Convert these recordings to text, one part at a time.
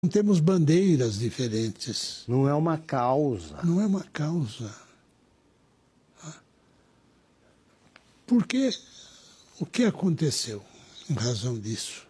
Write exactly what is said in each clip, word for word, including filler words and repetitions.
temos bandeiras diferentes. Não é uma causa. Não é uma causa. Porque o que aconteceu em razão disso?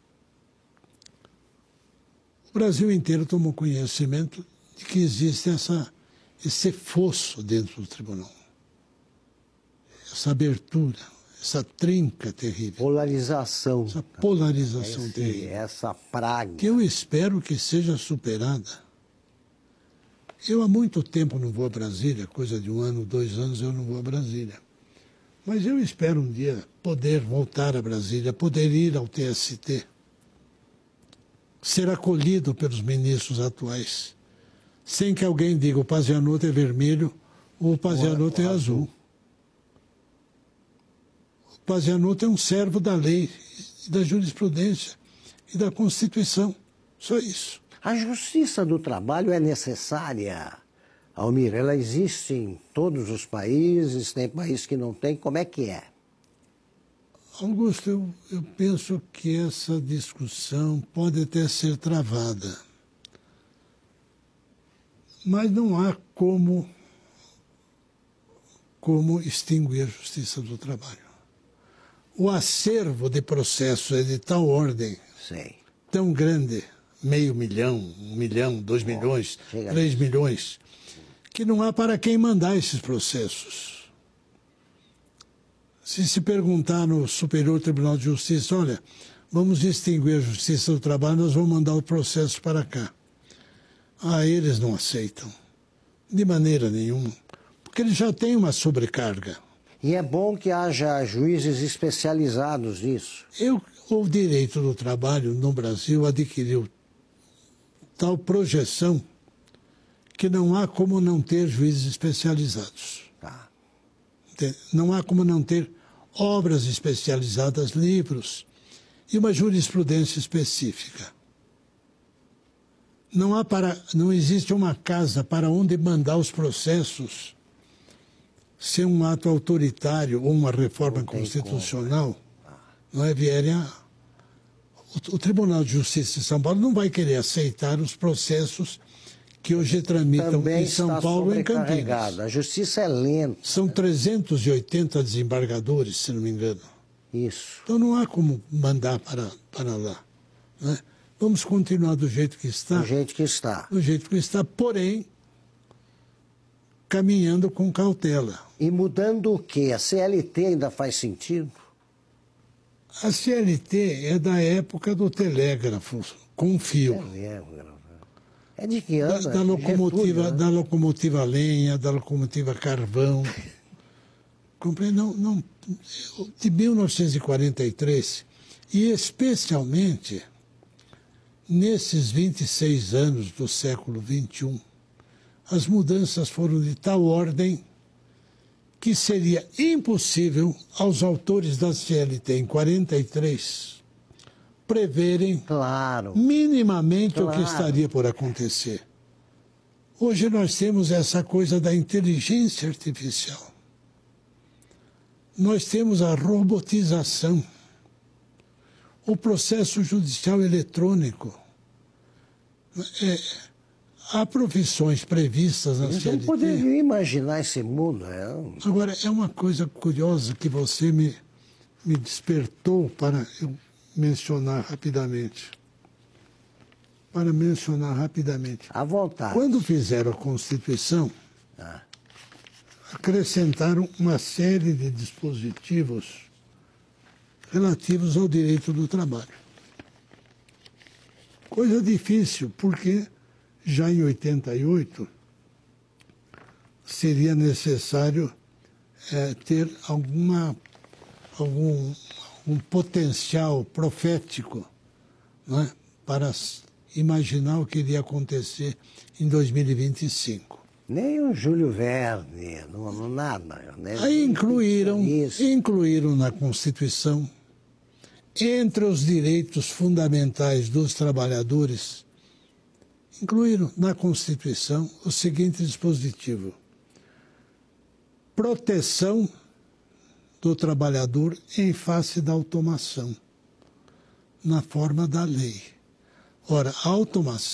O Brasil inteiro tomou conhecimento de que existe essa, esse fosso dentro do tribunal. Essa abertura, essa trinca terrível. Polarização. Essa polarização Esse, terrível. Essa praga. Que eu espero que seja superada. Eu há muito tempo não vou a Brasília, coisa de um ano, dois anos eu não vou a Brasília. Mas eu espero um dia poder voltar a Brasília, poder ir ao T S T, ser acolhido pelos ministros atuais, sem que alguém diga o Pazianotto é vermelho ou o Pazianotto é azul. O Pazianotto é um servo da lei, da jurisprudência e da Constituição. Só isso. A justiça do trabalho é necessária, Almir. Ela existe em todos os países, tem países que não tem. Como é que é? Augusto, eu, eu penso que essa discussão pode até ser travada. Mas não há como, como extinguir a justiça do trabalho. O acervo de processos é de tal ordem, Sim. tão grande, meio milhão, um milhão, dois milhões, três milhões, que não há para quem mandar esses processos. Se se perguntar no Superior Tribunal de Justiça, olha, vamos extinguir a justiça do trabalho, nós vamos mandar o processo para cá. Ah, eles não aceitam, de maneira nenhuma, porque eles já têm uma sobrecarga. E é bom que haja juízes especializados nisso. Eu, o direito do trabalho no Brasil adquiriu tal projeção que não há como não ter juízes especializados. Tá. Não há como não ter obras especializadas, livros e uma jurisprudência específica. Não há para, não existe uma casa para onde mandar os processos se um ato autoritário ou uma reforma constitucional não é vierem a... O, o Tribunal de Justiça de São Paulo não vai querer aceitar os processos que hoje tramitam Também em São Paulo e em Campinas. A justiça é lenta. São trezentos e oitenta desembargadores, se não me engano. Isso. Então não há como mandar para, para lá. Né? Vamos continuar do jeito que está. Do jeito que está. Do jeito que está, porém, caminhando com cautela. E mudando o quê? A C L T ainda faz sentido? A C L T é da época do telégrafo, com fio. Telégrafo. É de que ano? Da, da, locomotiva, Getúlio, né? Da locomotiva a lenha, da locomotiva a carvão. Comprei, não, não, de mil novecentos e quarenta e três, e especialmente nesses vinte e seis anos do século vinte e um, as mudanças foram de tal ordem que seria impossível aos autores da C L T em quarenta e três preverem claro. minimamente claro. o que estaria por acontecer. Hoje nós temos essa coisa da inteligência artificial. Nós temos a robotização, o processo judicial eletrônico. É, há profissões previstas na C L T. Eu não poderia imaginar esse mundo. É... Agora, é uma coisa curiosa que você me, me despertou para eu mencionar rapidamente. Para mencionar rapidamente. À vontade. Quando fizeram a Constituição, ah. acrescentaram uma série de dispositivos relativos ao direito do trabalho. Coisa difícil, porque já em oitenta e oito seria necessário é, ter alguma, algum, algum potencial profético, não é? Para imaginar o que iria acontecer em dois mil e vinte e cinco. Nem o Júlio Verne, não, não nada. Né? Aí incluíram, incluíram na Constituição, entre os direitos fundamentais dos trabalhadores, incluíram na Constituição o seguinte dispositivo: proteção do trabalhador em face da automação, na forma da lei. Ora, a automação